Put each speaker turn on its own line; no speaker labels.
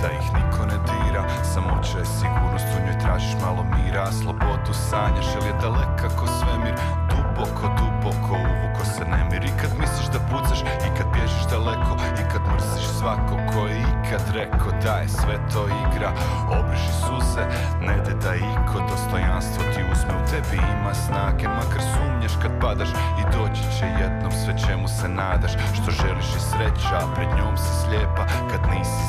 da ih niko ne dira. Samoća je sigurnost, u njoj tražiš malo mira. Slobodu sanjaš, jel je daleka ko svemir. Duboko, duboko uvuko se nemir. I kad misliš da pucaš, i kad bježiš daleko, i kad mrziš svako ko je ikad rekao da je sve to igra. Obriši suze, ne de da iko dostojanstvo ti uzme. U tebi ima snage, makar sumnjaš kad padaš. I doći će jednom sve čemu se nadaš. Što želiš i sreća, a pred njom si slijepa. Kad nisi